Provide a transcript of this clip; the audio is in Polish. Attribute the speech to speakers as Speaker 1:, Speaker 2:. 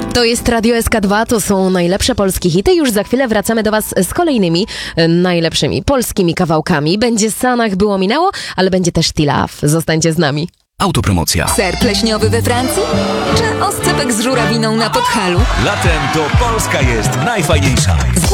Speaker 1: To jest Radio SK2, to są najlepsze polskie hity. Już za chwilę wracamy do Was z kolejnymi najlepszymi polskimi kawałkami. Będzie Sanach było minęło, ale będzie też Tilaf. Zostańcie z nami.
Speaker 2: Autopromocja.
Speaker 3: Ser pleśniowy we Francji? Czy oscypek z żurawiną na Podhalu?
Speaker 2: Latem to Polska jest najfajniejsza.